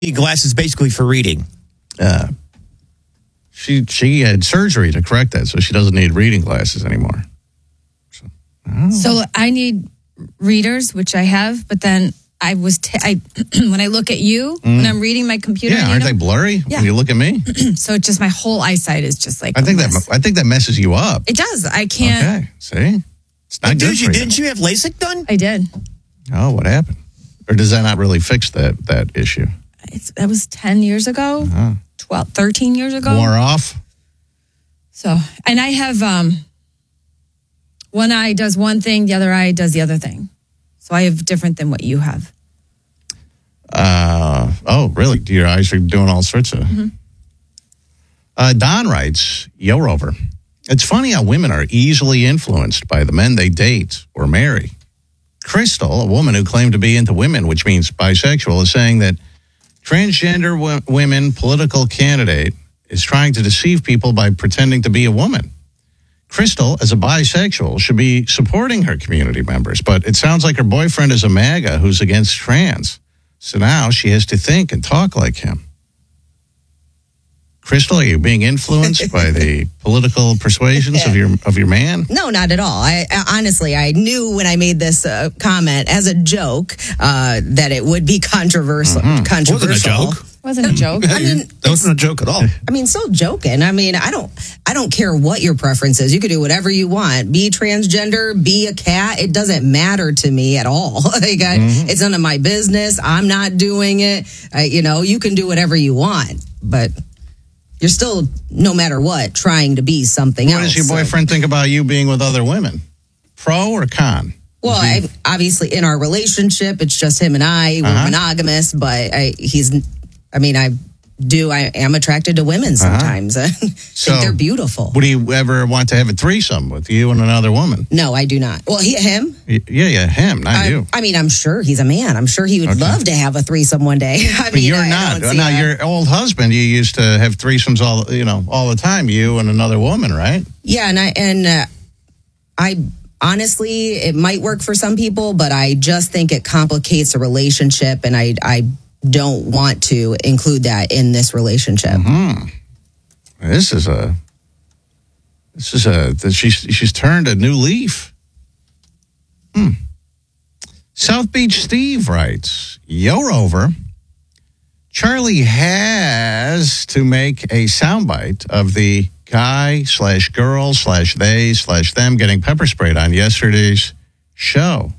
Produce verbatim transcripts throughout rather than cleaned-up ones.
Glasses basically for reading. Uh, she she had surgery to correct that, so she doesn't need reading glasses anymore. So, I, so I need readers, which I have, but then I was t- I when I look at you mm. when I'm reading my computer. Yeah, aren't they blurry yeah. when you look at me? So it's just my whole eyesight is just like. I think that I think that messes you up. It does. I can't. Okay, see, it's not good did you, for you. Didn't you have LASIK done? I did. Oh, what happened? Or does that not really fix that that issue? It's, that was ten years ago, uh-huh. twelve, thirteen years ago. Wore off? So, and I have, um, one eye does one thing, the other eye does the other thing. So I have different than what you have. Uh, oh, really? Your eyes are doing all sorts of... Mm-hmm. Uh, Don writes, Yo Rover, it's funny how women are easily influenced by the men they date or marry. Crystal, a woman who claimed to be into women, which means bisexual, is saying that transgender w- women political candidate is trying to deceive people by pretending to be a woman. Crystal, as a bisexual, should be supporting her community members, but it sounds like her boyfriend is a MAGA who's against trans. So now she has to think and talk like him. Crystal, are you being influenced by the political persuasions yeah. of your of your man? No, not at all. I, I honestly, I knew when I made this uh, comment as a joke uh, that it would be controversial. Mm-hmm. Controversial. Wasn't a joke. Wasn't a joke. I mean, that wasn't a joke at all. I mean, still joking. I mean, I don't, I don't care what your preference is. You can do whatever you want. Be transgender, be a cat. It doesn't matter to me at all. like, I, mm-hmm. It's none of my business. I'm not doing it. I, you know, you can do whatever you want, but you're still, no matter what, trying to be something what else. What does your boyfriend so. think about you being with other women? Pro or con? Well, I, obviously, in our relationship, it's just him and I. We're uh-huh. monogamous, but I, he's. I mean, I do. I am attracted to women sometimes. Uh-huh. I so, think they're beautiful. Would he ever want to have a threesome with you and another woman? No, I do not. Well, he, him. Yeah, yeah, him, not I, you. I mean, I'm sure he's a man. I'm sure he would okay. love to have a threesome one day. I but mean, you're I, not. I now, that. your old husband, you used to have threesomes all, you know, all the time. You and another woman, right? Yeah, and I and uh, I. Honestly, it might work for some people, but I just think it complicates a relationship, and I I don't want to include that in this relationship. Mm-hmm. This is a this is a she's she's turned a new leaf. Hmm. South Beach Steve writes, "Yo Rover, Charlie has to make a soundbite of the guy slash girl slash they slash them getting pepper sprayed on yesterday's show.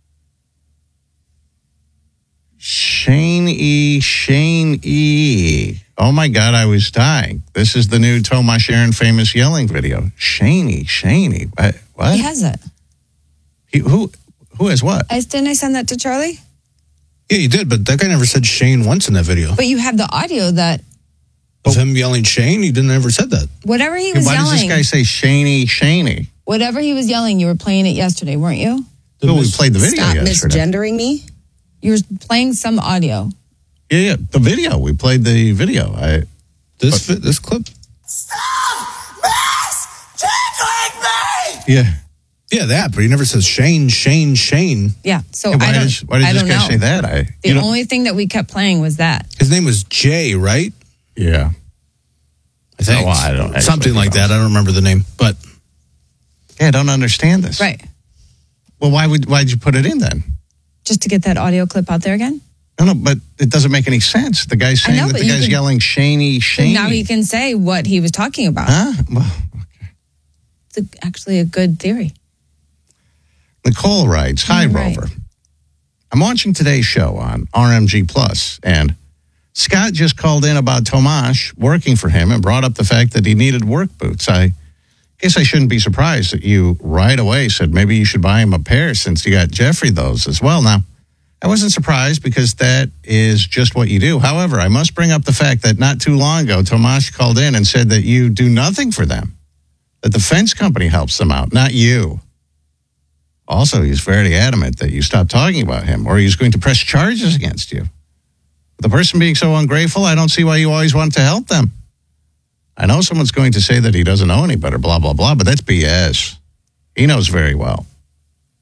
Shane E. Shane E. Oh my God, I was dying. This is the new Tomas Aaron famous yelling video. Shane E. Shane E. What? He has it. He, who who has what? I, didn't I send that to Charlie? Yeah, you did, but that guy never said Shane once in that video. But you have the audio that... Of him yelling Shane? He didn't ever said that. Whatever he was Why yelling. Why does this guy say Shaney, Shaney? Whatever he was yelling, you were playing it yesterday, weren't you? No, we played the video Stop yesterday. misgendering me? You were playing some audio. Yeah, yeah, the video. We played the video. I This but, this clip? Stop misgendering me! Yeah. Yeah, that, but he never says Shane, Shane, Shane. Yeah, so yeah, why I don't does, Why did I this don't guy know. say that? I, the only thing that we kept playing was that. His name was Jay, right? Yeah. I think. Oh, I don't Something like that. I don't remember the name, but. Yeah, I don't understand this. Right. Well, why would why did you put it in then? Just to get that audio clip out there again? No, no, but it doesn't make any sense. The guy's saying know, that but the you guy's can- yelling Shaney, Shaney. Now he can say what he was talking about. Huh? Well, okay. It's a, actually a good theory. Nicole writes, Hi, You're right. Rover. I'm watching today's show on R M G Plus, and Scott just called in about Tomas working for him and brought up the fact that he needed work boots. I guess I shouldn't be surprised that you right away said maybe you should buy him a pair since you got Jeffrey those as well. Now, I wasn't surprised because that is just what you do. However, I must bring up the fact that not too long ago, Tomas called in and said that you do nothing for them, that the fence company helps them out, not you. Also, he's very adamant that you stop talking about him or he's going to press charges against you. The person being so ungrateful, I don't see why you always want to help them. I know someone's going to say that he doesn't know any better, blah, blah, blah, but that's B S. He knows very well.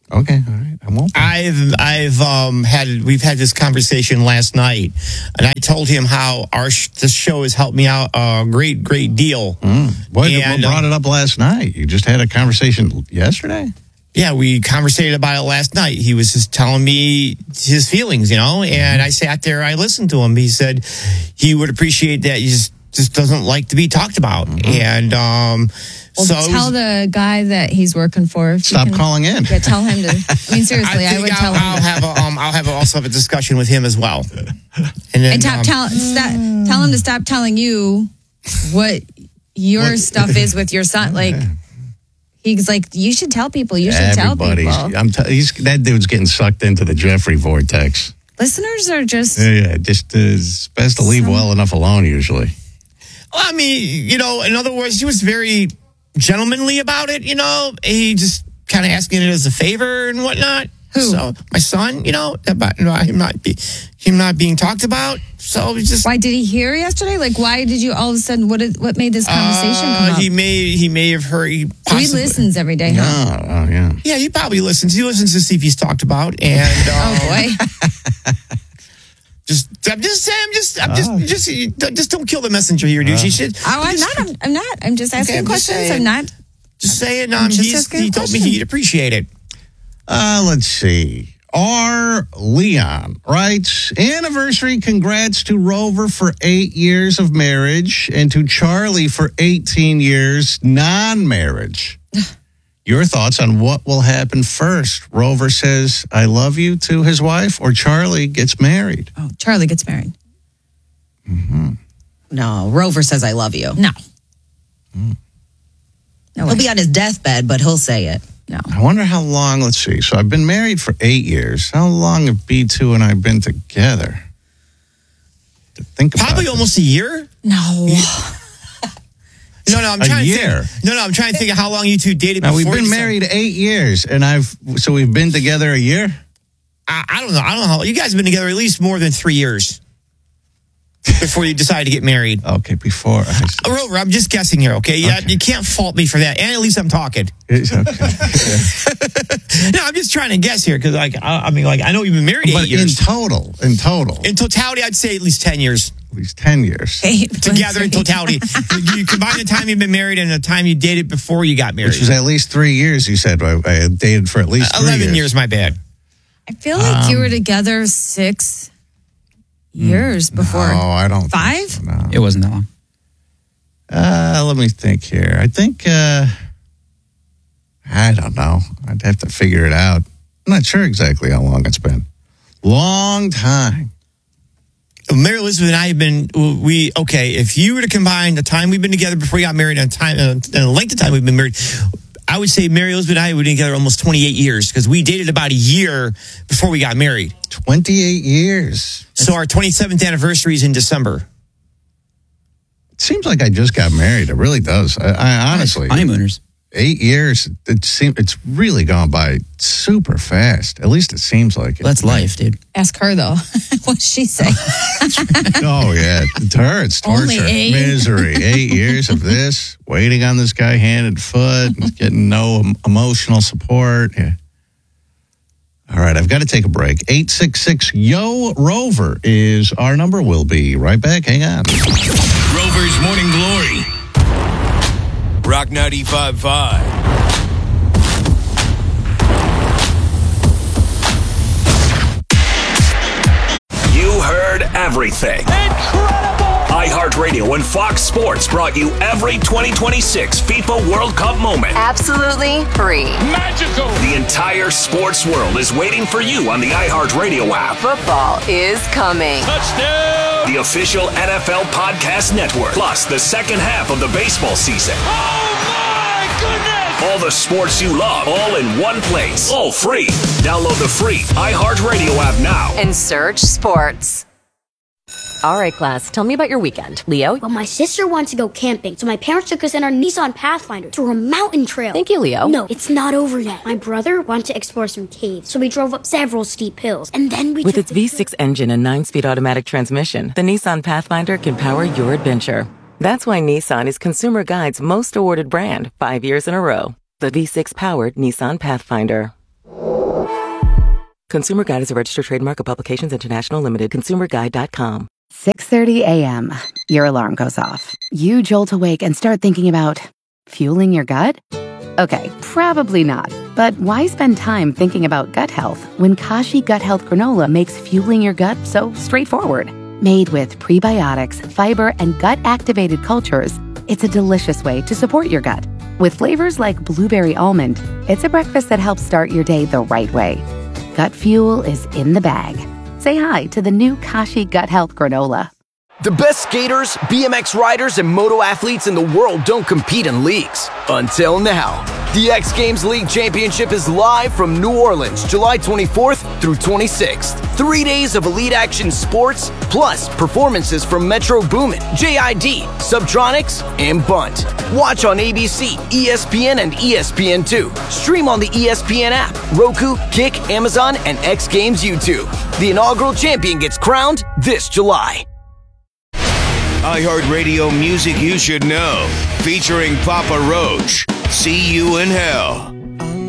Okay, all right. I won't. I've I've um had we've had this conversation last night, and I told him how our sh- this show has helped me out a great great deal. Mm. What, And, what brought uh, it up last night? You just had a conversation yesterday? Yeah, we conversated about it last night. He was just telling me his feelings, you know, and I sat there, I listened to him. He said he would appreciate that he just just doesn't like to be talked about, and um. Well, so it tell was- the guy that he's working for. if you Stop can- calling in. Yeah, tell him to. I mean, seriously, I, think would I'll, tell I'll him. have a, um, I'll have a, also have a discussion with him as well. And then And tell, um, tell, stop, tell him to stop telling you what your What- stuff is with your son. Like, he's like, you should tell people. You should tell Everybody's. people. I'm t- he's, that dude's getting sucked into the Jeffrey vortex. Listeners are just. Yeah, yeah, just uh, it's best to leave well enough alone usually. Well, I mean, you know, in other words, he was very gentlemanly about it, you know. He just kind of asking it as a favor and whatnot. Who? So my son, you know, about you know, him not be him not being talked about. So it's just Why did he hear yesterday? Like, why did you all of a sudden? What did, what made this conversation uh, come up? he may he may have heard. He, So he possibly- listens every day, huh? Oh, oh yeah. Yeah, he probably listens. He listens to see if he's talked about, and um, Oh boy. just I'm just saying, I'm just I'm just just just don't kill the messenger here, dude. She should. Oh, I'm not. I'm, I'm not. I'm just asking I'm just questions. saying. I'm not. Just saying, um, just he's, asking a he told me question. he'd appreciate it. Uh, let's see. R. Leon writes, anniversary congrats to Rover for eight years of marriage and to Charlie for eighteen years non-marriage. Your thoughts on what will happen first? Rover says, I love you to his wife, or Charlie gets married? Oh, Charlie gets married. No, Rover says I love you. No. No He'll way. be on his deathbed, but he'll say it. No. I wonder how long, let's see. So I've been married for eight years. How long have B two and I been together? To think about Probably this. almost a year. No. No, no, I'm A trying year. to think. No, no, I'm trying to think of how long you two dated Now, before. we've been you said- married eight years, and I've, so we've been together a year? I, I don't know. I don't know how. You guys have been together at least more than three years before you decided to get married. Okay, before. I, Uh, Rover, I'm just guessing here, okay? Yeah, Okay. you can't fault me for that. And at least I'm talking. it's okay. No, I'm just trying to guess here because, like, I, I mean, like, I know you've been married But eight in years. total, in total, In totality, I'd say at least ten years at least ten years. Eight together in plus eight. totality. you, you combine the time you've been married and the time you dated before you got married. Which was at least three years, you said. I, I dated for at least three Eleven years. years, my bad. I feel like Um, you were together six years before. Oh, I don't think Five? so, no. It wasn't that long. Uh, let me think here. I think, uh, I don't know. I'd have to figure it out. I'm not sure exactly how long it's been. Long time. Mary Elizabeth and I have been, we, okay, if you were to combine the time we've been together before we got married and, time, uh, and the length of time we've been married, I would say Mary Elizabeth and I have been together almost twenty-eight years because we dated about a year before we got married. twenty-eight years. So our twenty-seventh anniversary is in December. It seems like I just got married. It really does. I, I honestly, Honeymooners. eight years. It seems it's really gone by super fast. At least it seems like it. That's life, dude. Ask her though. What'd she say? Oh yeah, to her it's torture, Only eight? misery. Eight years of this, waiting on this guy hand and foot, and getting no em- emotional support. Yeah. All right, I've got to take a break. eight six six Yo Rover is our number. We'll be right back. Hang on. Rover's Morning Glory. Rock ninety-five point five. You heard everything. Incredible! iHeartRadio and Fox Sports brought you every twenty twenty-six FIFA World Cup moment. Absolutely free. Magical! The entire sports world is waiting for you on the iHeartRadio app. Football is coming. Touchdown! The official N F L Podcast Network. Plus the second half of the baseball season. Oh my goodness! All the sports you love, all in one place. All free. Download the free iHeartRadio app now. And search sports. All right, class, tell me about your weekend. Leo? Well, my sister wants to go camping, so my parents took us in our Nissan Pathfinder to a mountain trail. Thank you, Leo. No, it's not over yet. My brother wanted to explore some caves, so we drove up several steep hills, and then we With took its the V six engine and nine-speed automatic transmission, the Nissan Pathfinder can power your adventure. That's why Nissan is Consumer Guide's most awarded brand five years in a row. The V six-powered Nissan Pathfinder. Consumer Guide is a registered trademark of Publications International Limited. consumer guide dot com. six thirty a.m. Your alarm goes off. You jolt awake and start thinking about fueling your gut? Okay, probably not. But why spend time thinking about gut health when Kashi Gut Health Granola makes fueling your gut so straightforward? Made with prebiotics, fiber, and gut-activated cultures, it's a delicious way to support your gut. With flavors like blueberry almond, it's a breakfast that helps start your day the right way. Gut fuel is in the bag. Say hi to the new Kashi Gut Health Granola. The best skaters, B M X riders, and moto athletes in the world don't compete in leagues. Until now. The X Games League Championship is live from New Orleans, July twenty-fourth through twenty-sixth. Three days of elite action sports, plus performances from Metro Boomin, J I D, Subtronics, and Bunt. Watch on A B C, E S P N, and E S P N two. Stream on the E S P N app, Roku, Kick, Amazon, and X Games YouTube. The inaugural champion gets crowned this July. iHeartRadio Music You Should Know, featuring Papa Roach. See You in Hell.